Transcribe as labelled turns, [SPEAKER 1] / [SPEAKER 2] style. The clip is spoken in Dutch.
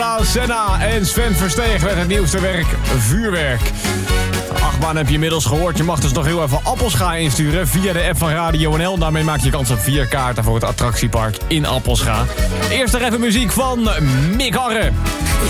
[SPEAKER 1] Senna en Sven Versteeg met het nieuwste werk Vuurwerk. De achtbaan heb je inmiddels gehoord. Je mag dus nog heel even Appelscha insturen via de app van Radio NL. Daarmee maak je kans op 4 kaarten voor het attractiepark in Appelscha. Eerst nog even muziek van Mick Harren.